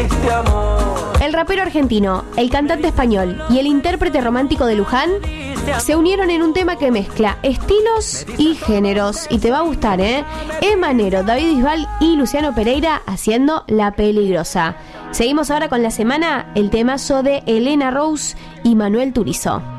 El rapero argentino, el cantante español y el intérprete romántico de Luján se unieron en un tema que mezcla estilos y géneros. Y te va a gustar, ¿eh? Emanero, David Bisbal y Luciano Pereira haciendo La Peligrosa. Seguimos ahora con la semana, el temazo de Elena Rose y Manuel Turizo.